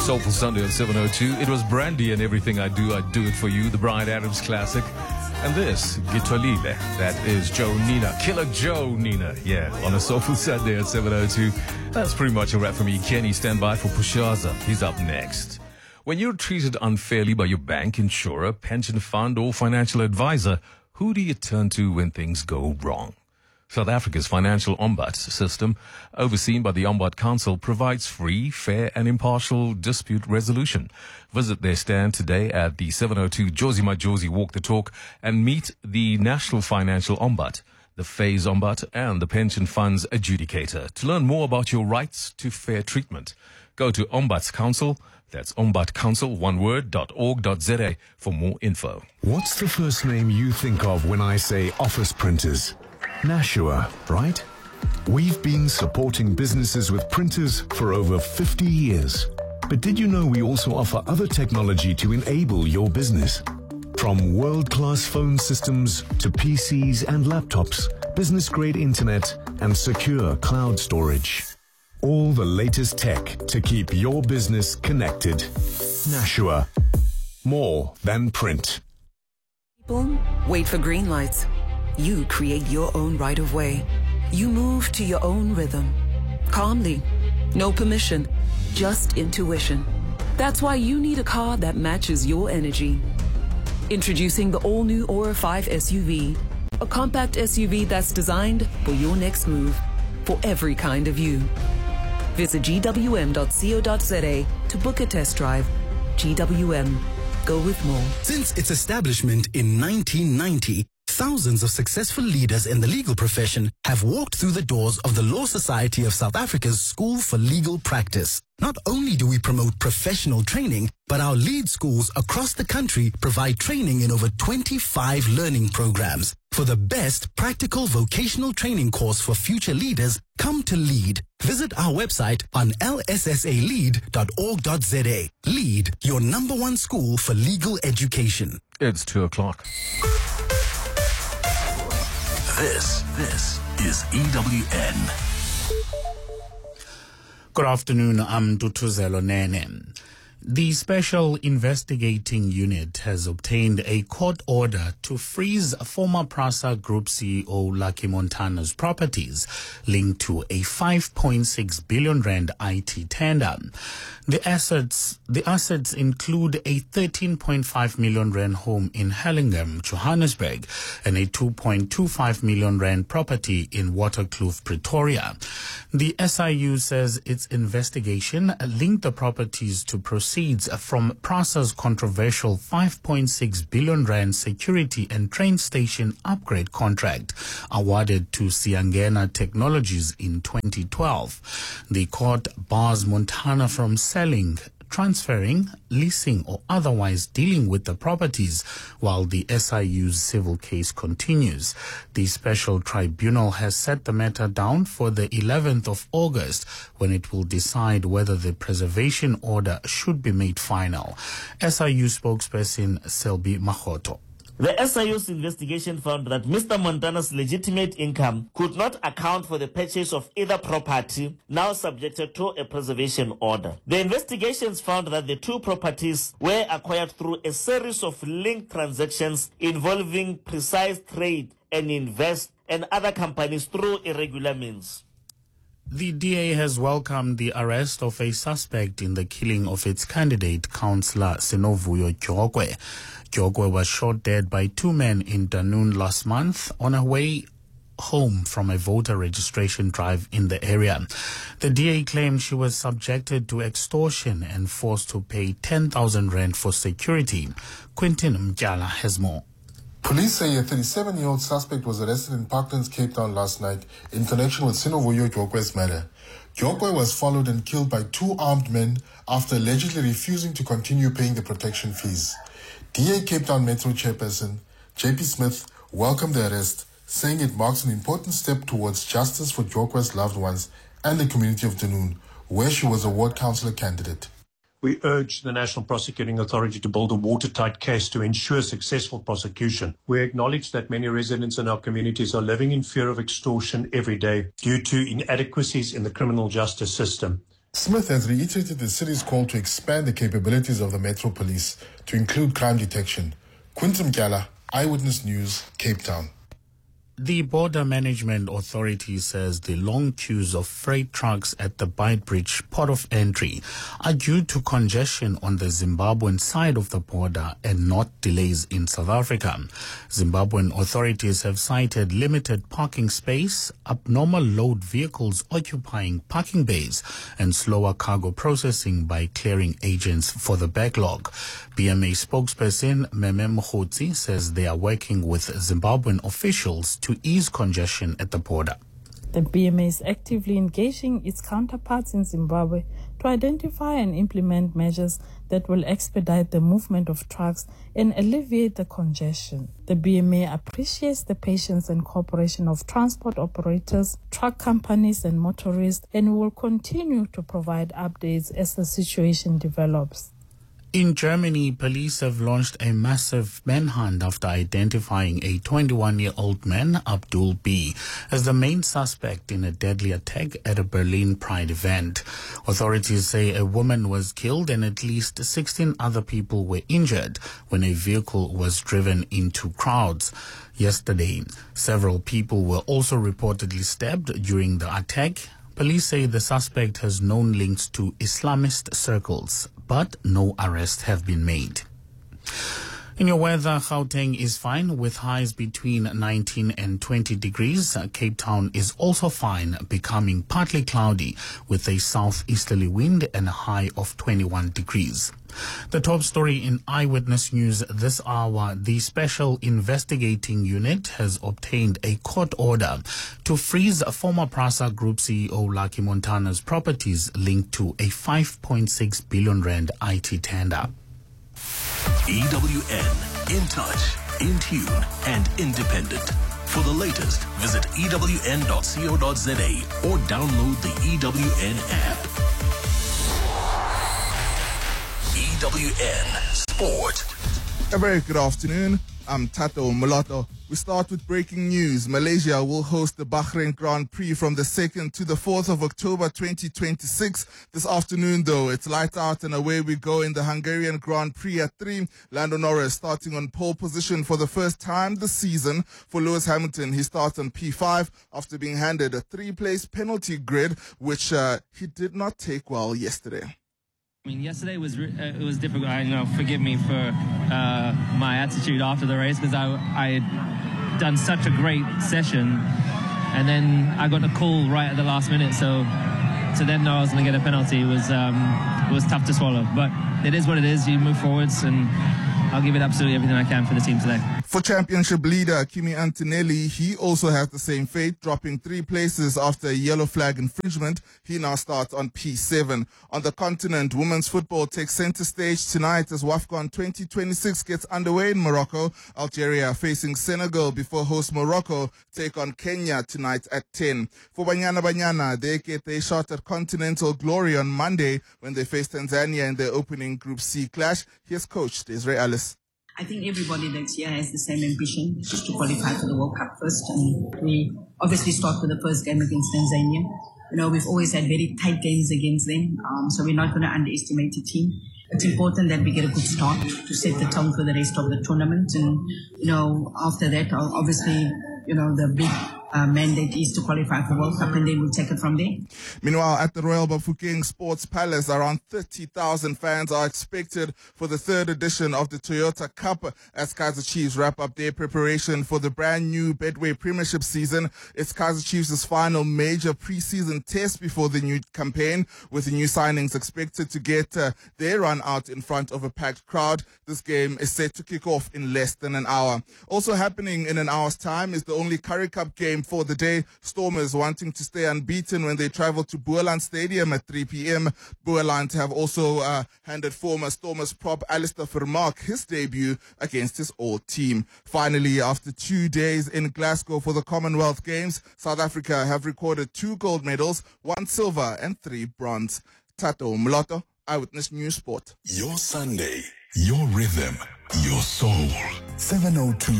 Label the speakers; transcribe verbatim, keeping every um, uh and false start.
Speaker 1: Soulful Sunday at seven oh two. It was Brandy and Everything I Do, I Do It For You, the Bryan Adams classic. And this, Gitolile, that is Joe Nina, Killer Joe Nina, yeah, on a Soulful Sunday at seven oh two. That's pretty much a wrap for me. Kenny, stand by for Pushaza. He's up next. When you're treated unfairly by your bank, insurer, pension fund, or financial advisor, who do you turn to when things go wrong? South Africa's financial ombud system, overseen by the Ombud Council, provides free, fair and impartial dispute resolution. Visit their stand today at the seven oh two Josie Majosi Walk the Talk and meet the National Financial Ombud, the Phase Ombud and the Pension Funds Adjudicator to learn more about your rights to fair treatment. Go to Ombuds Council, that's Ombud Council, one word, dot org dot za for more info.
Speaker 2: What's the first name you think of when I say office printers? Nashua, right? We've been supporting businesses with printers for over fifty years. But did you know we also offer other technology to enable your business? From world-class phone systems to P Cs and laptops, business-grade internet and secure cloud storage. All the latest tech to keep your business connected. Nashua. More than print.
Speaker 3: People wait for green lights. You create your own right of way. You move to your own rhythm. Calmly. No permission. Just intuition. That's why you need a car that matches your energy. Introducing the all-new Aura five S U V. A compact S U V that's designed for your next move. For every kind of you. Visit G W M dot co dot za to book a test drive. G W M. Go with more.
Speaker 4: Since its establishment in nineteen ninety, thousands of successful leaders in the legal profession have walked through the doors of the Law Society of South Africa's School for Legal Practice. Not only do we promote professional training, but our lead schools across the country provide training in over twenty-five learning programs. For the best practical vocational training course for future leaders, come to LEAD. Visit our website on l s s a lead dot org dot za. LEAD, your number one school for legal education.
Speaker 1: It's two o'clock.
Speaker 5: This, this is E W N.
Speaker 6: Good afternoon, I'm Dutuzelo Nene. The Special Investigating Unit has obtained a court order to freeze former Prasa Group C E O Lucky Montana's properties linked to a five point six billion rand I T tender. The assets, the assets include a thirteen point five million rand home in Hurlingham, Johannesburg, and a two point two five million rand property in Waterkloof, Pretoria. The S I U says its investigation linked the properties to proceeds from Prasa's controversial five point six billion rand security and train station upgrade contract awarded to Siangena Technologies in twenty twelve. The court bars Montana from selling, transferring, leasing or otherwise dealing with the properties while the S I U's civil case continues. The special tribunal has set the matter down for the eleventh of August when it will decide whether the preservation order should be made final. S I U spokesperson Selby Mahoto.
Speaker 7: The S I U's investigation found that Mister Montana's legitimate income could not account for the purchase of either property now subjected to a preservation order. The investigations found that the two properties were acquired through a series of linked transactions involving Precise Trade and Invest and other companies through irregular means.
Speaker 6: The D A has welcomed the arrest of a suspect in the killing of its candidate, Councillor Sinovuyo Gyokwe. Gyokwe was shot dead by two men in Dunoon last month on her way home from a voter registration drive in the area. The D A claimed she was subjected to extortion and forced to pay ten thousand rand for security. Quentin Mjala has more.
Speaker 8: Police say a thirty-seven-year-old suspect was arrested in Parklands, Cape Town last night in connection with Sinovuyo Gyokwe's murder. Gyokwe was followed and killed by two armed men after allegedly refusing to continue paying the protection fees. D A Cape Town Metro Chairperson J P Smith welcomed the arrest, saying it marks an important step towards justice for Gyokwe's loved ones and the community of Dunoon, where she was a ward councillor candidate.
Speaker 9: We urge the National Prosecuting Authority to build a watertight case to ensure successful prosecution. We acknowledge that many residents in our communities are living in fear of extortion every day due to inadequacies in the criminal justice system.
Speaker 8: Smith has reiterated the city's call to expand the capabilities of the Metro Police to include crime detection. Quintum Gala, Eyewitness News, Cape Town.
Speaker 6: The Border Management Authority says the long queues of freight trucks at the Beitbridge port of entry are due to congestion on the Zimbabwean side of the border and not delays in South Africa. Zimbabwean authorities have cited limited parking space, abnormal load vehicles occupying parking bays, and slower cargo processing by clearing agents for the backlog. B M A spokesperson Meme Mkhotsi says they are working with Zimbabwean officials to ease congestion at the border.
Speaker 10: The B M A is actively engaging its counterparts in Zimbabwe to identify and implement measures that will expedite the movement of trucks and alleviate the congestion. The B M A appreciates the patience and cooperation of transport operators, truck companies and motorists, and will continue to provide updates as the situation develops.
Speaker 6: In Germany, police have launched a massive manhunt after identifying a twenty-one-year-old man, Abdul B., as the main suspect in a deadly attack at a Berlin Pride event. Authorities say a woman was killed and at least sixteen other people were injured when a vehicle was driven into crowds. Yesterday, several people were also reportedly stabbed during the attack. Police say the suspect has known links to Islamist circles, but no arrests have been made. In your weather, Gauteng is fine with highs between nineteen and twenty degrees. Cape Town is also fine, becoming partly cloudy with a southeasterly wind and a high of twenty-one degrees. The top story in Eyewitness News this hour: the Special Investigating Unit has obtained a court order to freeze former PRASA Group C E O Lucky Montana's properties linked to a five point six billion rand I T tender.
Speaker 5: E W N, in touch, in tune, and independent. For the latest, visit E W N dot co dot za or download the E W N app. E W N Sport.
Speaker 11: A very good afternoon. I'm Tato Mulatto. We start with breaking news. Malaysia will host the Bahrain Grand Prix from the second to the fourth of October twenty twenty-six. This afternoon, though, it's light out and away we go in the Hungarian Grand Prix at three. Lando Norris starting on pole position for the first time this season. For Lewis Hamilton, he starts on P five after being handed a three-place penalty grid, which uh, he did not take well yesterday.
Speaker 12: I mean, yesterday was uh, it was difficult. I, you know, forgive me for uh, my attitude after the race, because I I had done such a great session, and then I got a call right at the last minute. So to then know I was going to get a penalty was um, it was tough to swallow. But it is what it is. You move forwards, and I'll give it absolutely everything I can for the team today.
Speaker 11: For championship leader Kimi Antonelli, he also has the same fate, dropping three places after a yellow flag infringement. He now starts on P seven. On the continent, women's football takes center stage tonight as WAFCON twenty twenty-six gets underway in Morocco. Algeria facing Senegal before host Morocco take on Kenya tonight at ten. For Banyana Banyana, they get a shot at continental glory on Monday when they face Tanzania in their opening Group C clash. Here's coach Desiree Alice.
Speaker 13: I think everybody that's here has the same ambition, just to qualify for the World Cup first. And we obviously start with the first game against Tanzania. You know, we've always had very tight games against them, um, so we're not going to underestimate the team. It's important that we get a good start to set the tone for the rest of the tournament. And, you know, after that, obviously, you know, the big uh, mandate is to qualify for World Cup, and then we'll take it from there.
Speaker 11: Meanwhile, at the Royal Bafokeng Sports Palace, around thirty thousand fans are expected for the third edition of the Toyota Cup as Kaizer Chiefs wrap up their preparation for the brand new Betway Premiership season. It's Kaizer Chiefs' final major preseason test before the new campaign, with the new signings expected to get uh, their run out in front of a packed crowd. This game is set to kick off in less than an hour. Also happening in an hour's time is the only Currie Cup game for the day. Stormers wanting to stay unbeaten when they travel to Boerland Stadium at three p.m. Boerland have also uh, handed former Stormers prop Alistair Vermaak his debut against his old team. Finally, after two days in Glasgow for the Commonwealth Games, South Africa have recorded two gold medals, one silver and three bronze. Tato Mulatto, Eyewitness News Sport.
Speaker 5: Your Sunday, your rhythm, your soul.
Speaker 4: seven oh two